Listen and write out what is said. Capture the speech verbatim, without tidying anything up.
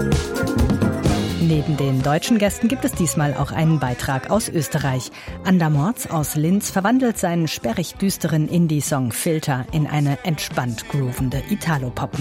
Neben den deutschen Gästen gibt es diesmal auch einen Beitrag aus Österreich. Andermorz aus Linz verwandelt seinen sperrig düsteren Indie-Song Filter in eine entspannt groovende Italo-Pop-Nummer.